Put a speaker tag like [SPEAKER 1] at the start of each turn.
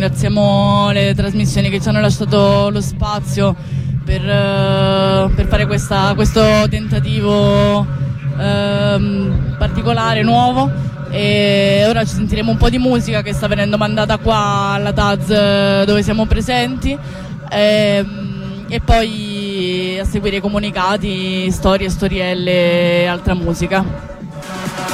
[SPEAKER 1] ringraziamo le trasmissioni che ci hanno lasciato lo spazio per fare questo tentativo particolare, nuovo, e ora ci sentiremo un po' di musica che sta venendo mandata qua alla Taz dove siamo presenti, e poi a seguire i comunicati, storie, storielle e altra musica.